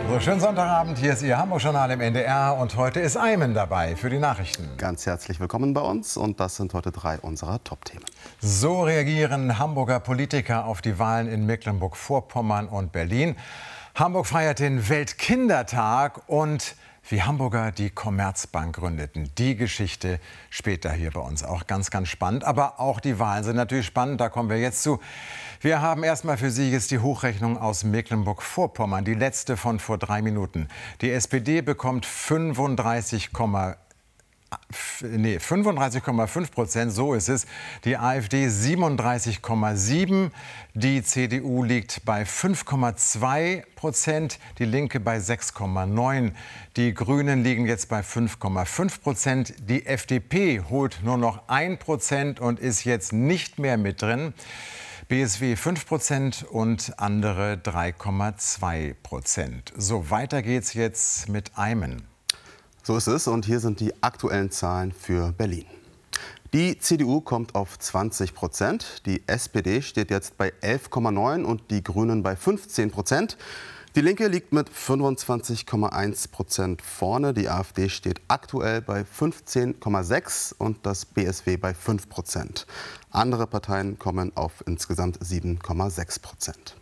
So, schönen Sonntagabend, hier ist Ihr Hamburg-Journal im NDR und heute ist Aymen dabei für die Nachrichten. Ganz herzlich willkommen bei uns und das sind heute 3 unserer Top-Themen. So reagieren Hamburger Politiker auf die Wahlen in Mecklenburg-Vorpommern und Berlin. Hamburg feiert den Weltkindertag und wie Hamburger die Commerzbank gründeten. Die Geschichte später hier bei uns. Auch ganz, ganz spannend. Aber auch die Wahlen sind natürlich spannend. Da kommen wir jetzt zu. Wir haben erstmal für Sie jetzt die Hochrechnung aus Mecklenburg-Vorpommern. Die letzte von vor 3 Minuten. Die SPD bekommt 35,5%, so ist es. Die AfD 37,7%. Die CDU liegt bei 5,2%. Die Linke bei 6,9%. Die Grünen liegen jetzt bei 5,5%. Die FDP holt nur noch 1% und ist jetzt nicht mehr mit drin. BSW 5% und andere 3,2%. So, weiter geht's jetzt mit Aymen. So ist es und hier sind die aktuellen Zahlen für Berlin. Die CDU kommt auf 20%, die SPD steht jetzt bei 11,9% und die Grünen bei 15%. Die Linke liegt mit 25,1% vorne, die AfD steht aktuell bei 15,6% und das BSW bei 5%. Andere Parteien kommen auf insgesamt 7,6%.